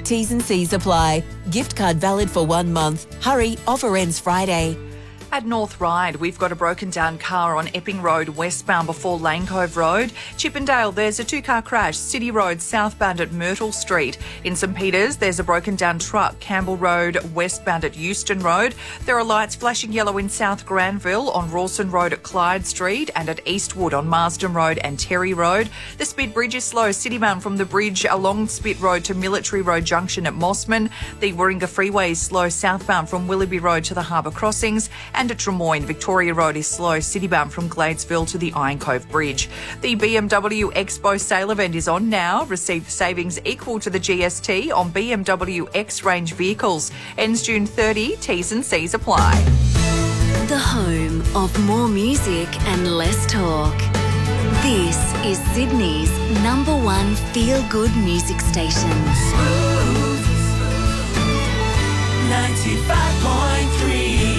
T's and C's apply. Gift card valid for 1 month. Hurry, offer ends Friday. At North Ryde, we've got a broken down car on Epping Road westbound before Lane Cove Road. Chippendale, there's a 2-car crash. City Road southbound at Myrtle Street. In St Peters, there's a broken down truck. Campbell Road westbound at Euston Road. There are lights flashing yellow in South Granville on Rawson Road at Clyde Street and at Eastwood on Marsden Road and Terry Road. The Spit Bridge is slow citybound from the bridge along Spit Road to Military Road Junction at Mossman. The Warringah Freeway is slow southbound from Willoughby Road to the Harbour Crossings. And at Drummoyne, Victoria Road is slow citybound from Gladesville to the Iron Cove Bridge. The BMW Expo sale event is on now. Receive savings equal to the GST on BMW X-Range vehicles. Ends June 30. T's and C's apply. The home of more music and less talk. This is Sydney's #1 feel-good music station. Smooth 95.3.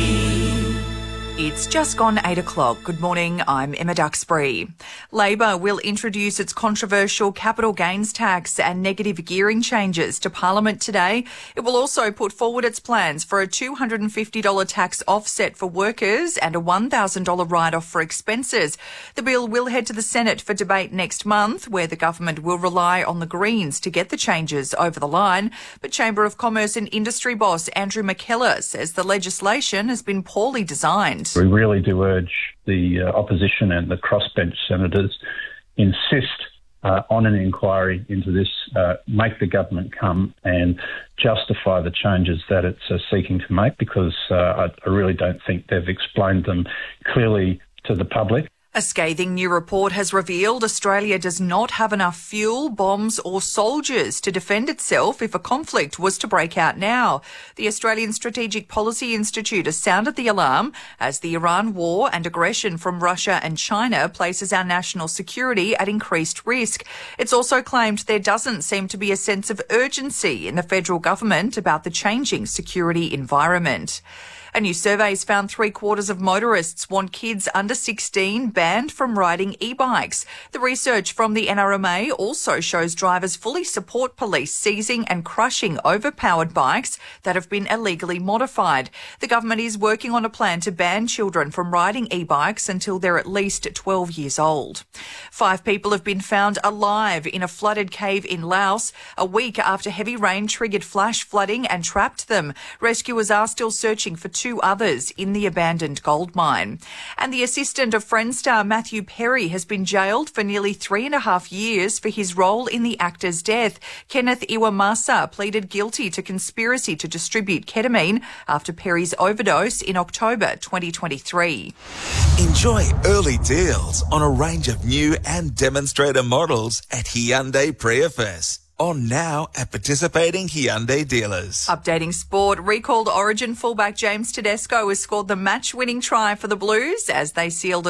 It's just gone 8 o'clock. Good morning, I'm Emma Duxbury. Labor will introduce its controversial capital gains tax and negative gearing changes to Parliament today. It will also put forward its plans for a $250 tax offset for workers and a $1,000 write-off for expenses. The bill will head to the Senate for debate next month, where the government will rely on the Greens to get the changes over the line. But Chamber of Commerce and Industry boss Andrew McKellar says the legislation has been poorly designed. We really do urge the opposition and the crossbench senators insist on an inquiry into this, make the government come and justify the changes that it's seeking to make, because I really don't think they've explained them clearly to the public. A scathing new report has revealed Australia does not have enough fuel, bombs or soldiers to defend itself if a conflict was to break out now. The Australian Strategic Policy Institute has sounded the alarm as the Iran war and aggression from Russia and China places our national security at increased risk. It's also claimed there doesn't seem to be a sense of urgency in the federal government about the changing security environment. A new survey has found 3/4 of motorists want kids under 16 banned from riding e-bikes. The research from the NRMA also shows drivers fully support police seizing and crushing overpowered bikes that have been illegally modified. The government is working on a plan to ban children from riding e-bikes until they're at least 12 years old. 5 people have been found alive in a flooded cave in Laos a week after heavy rain triggered flash flooding and trapped them. Rescuers are still searching for 2 others in the abandoned gold mine. And the assistant of Friends star Matthew Perry has been jailed for nearly 3.5 years for his role in the actor's death. Kenneth Iwamasa pleaded guilty to conspiracy to distribute ketamine after Perry's overdose in October 2023. Enjoy early deals on a range of new and demonstrator models at Hyundai Prius. On now at participating Hyundai dealers. Updating sport, recalled Origin fullback James Tedesco has scored the match-winning try for the Blues as they sealed a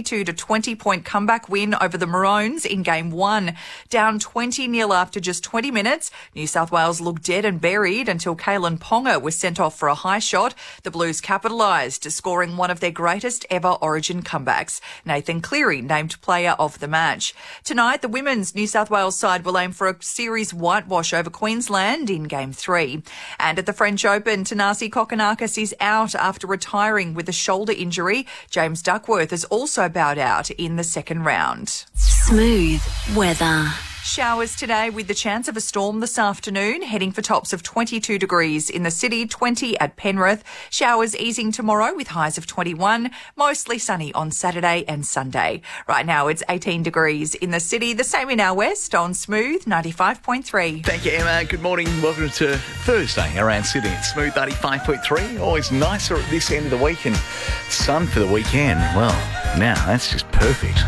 22-20 point comeback win over the Maroons in Game 1. Down 20-0 after just 20 minutes, New South Wales looked dead and buried until Kalen Ponga was sent off for a high shot. The Blues capitalised, scoring one of their greatest ever Origin comebacks. Nathan Cleary named player of the match. Tonight, the women's New South Wales side will aim for a series whitewash over Queensland in Game 3. And at the French Open, Thanasi Kokkinakis is out after retiring with a shoulder injury. James Duckworth has also bowed out in the second round. Smooth weather. Showers today with the chance of a storm this afternoon, heading for tops of 22 degrees in the city, 20 at Penrith. Showers easing tomorrow with highs of 21, mostly sunny on Saturday and Sunday. Right now it's 18 degrees in the city, the same in our west on Smooth 95.3. Thank you, Emma. Good morning. Welcome to Thursday around Sydney. It's Smooth 95.3. Always nicer at this end of the week and sun for the weekend. Well, now that's just perfect.